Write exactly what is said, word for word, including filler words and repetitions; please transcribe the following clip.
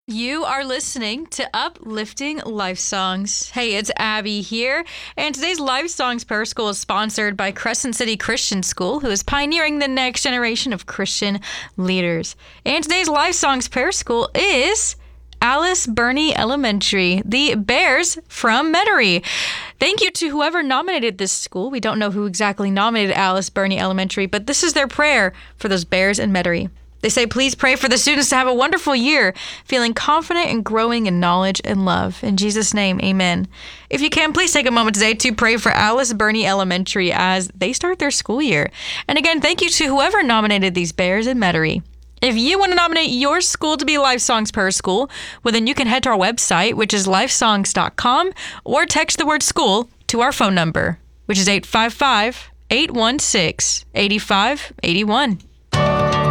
You are listening to Uplifting Life Songs. Hey, it's Abby here, and today's Life Songs Prayer School is sponsored by Crescent City Christian School, who is pioneering the next generation of Christian leaders. And today's Life Songs Prayer School is Alice Burney Elementary, the Bears from Metairie. Thank you to whoever nominated this school. We don't know who exactly nominated Alice Burney Elementary, but this is their prayer for those Bears in Metairie. They say, please pray for the students to have a wonderful year, feeling confident and growing in knowledge and love. In Jesus' name, amen. If you can, please take a moment today to pray for Alice Burney Elementary as they start their school year. And again, thank you to whoever nominated these Bears in Metairie. If you want to nominate your school to be Life Songs Prayer School, well, then you can head to our website, which is lifesongs dot com, or text the word school to our phone number, which is eight five five, eight one six, eight five eight one.